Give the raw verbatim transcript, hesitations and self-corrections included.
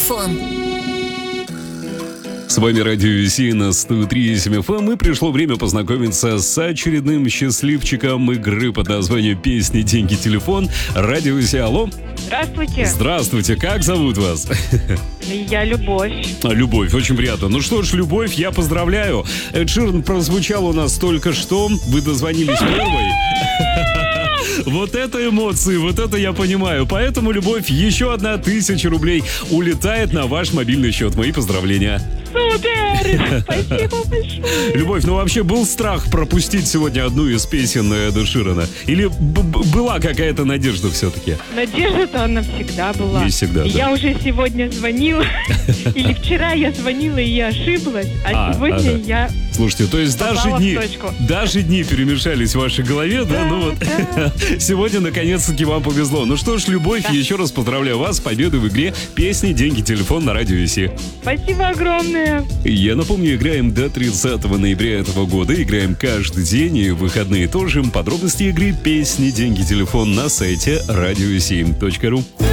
телефон. С вами Радио ю си на сто три и семь эф эм, и пришло время познакомиться с очередным счастливчиком игры под названием «Песни, деньги, телефон». Радио ю си, алло. Здравствуйте. Здравствуйте, как зовут вас? Я Любовь. А, Любовь, очень приятно. Ну что ж, Любовь, я поздравляю. Эд Ширан прозвучал у нас только что. Вы дозвонились первой. Вот это эмоции, вот это я понимаю. Поэтому, Любовь, еще одна тысяча рублей улетает на ваш мобильный счет. Мои поздравления. Супер! Спасибо большое. Любовь, ну вообще был страх пропустить сегодня одну из песен Эда Ширана? Или б- б- была какая-то надежда все-таки? Надежда-то она всегда была. Не всегда, да. Я уже сегодня звонила. Или вчера я звонила, и я ошиблась. А, А, сегодня ага. я... Слушайте, то есть даже попала в дни, точку. даже дни перемешались в вашей голове, да? Да, Ну вот да. сегодня наконец-таки вам повезло. Ну что ж, Любовь, Да. еще раз поздравляю вас с победой в игре «Песни, деньги, телефон» на Радио ю си. Спасибо огромное. Я напомню, играем до тридцатого ноября этого года. Играем каждый день и в выходные тоже. Подробности игры «Песни, деньги, телефон» на сайте радио ю си точка ру.